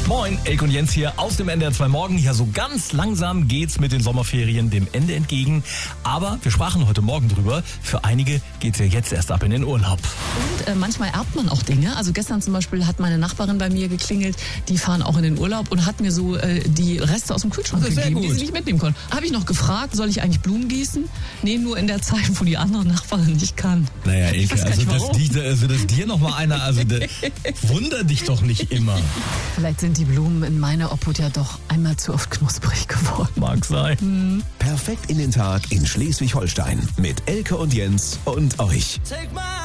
Moin, Elke und Jens hier aus dem NDR 2 Morgen. Ja, so ganz langsam geht's mit den Sommerferien dem Ende entgegen. Aber wir sprachen heute Morgen drüber. Für einige geht's ja jetzt erst ab in den Urlaub. Und manchmal erbt man auch Dinge. Also gestern zum Beispiel hat meine Nachbarin bei mir geklingelt. Die fahren auch in den Urlaub und hat mir so die Reste aus dem Kühlschrank gegeben, die sie nicht mitnehmen konnten. Habe ich noch gefragt, soll ich eigentlich Blumen gießen? Nee, nur in der Zeit, wo die andere Nachbarin nicht kann. Naja, Elke, dass dir noch mal einer, wunder dich doch nicht immer. Vielleicht sind die Blumen in meiner Obhut ja doch einmal zu oft knusprig geworden. Mag sein. Perfekt in den Tag in Schleswig-Holstein mit Elke und Jens und euch.